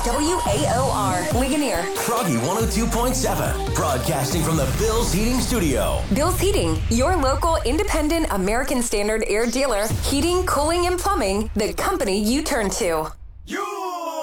WAOR, Ligonier. Froggy 102.7, broadcasting from the Bill's Heating Studio. Bill's Heating, your local independent American Standard air dealer. Heating, cooling, and plumbing, the company you turn to.